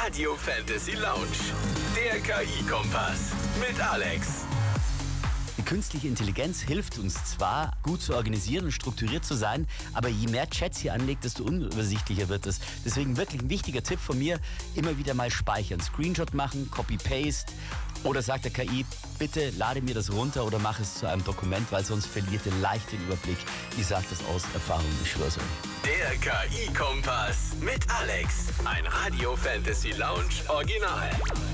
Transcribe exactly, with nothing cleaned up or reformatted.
Radio Fantasy Lounge. Der K I-Kompass mit Alex. Die künstliche Intelligenz hilft uns zwar, gut zu organisieren und strukturiert zu sein, aber je mehr Chats hier anlegt, desto unübersichtlicher wird es. Deswegen wirklich ein wichtiger Tipp von mir, immer wieder mal speichern. Screenshot machen, Copy-Paste oder sagt der K I, bitte lade mir das runter oder mach es zu einem Dokument, weil sonst verliert ihr leicht den Überblick. Ich sage das aus Erfahrung, ich schwör's euch. Der K I-Kompass mit Alex. Ein Radio Fantasy Lounge Original.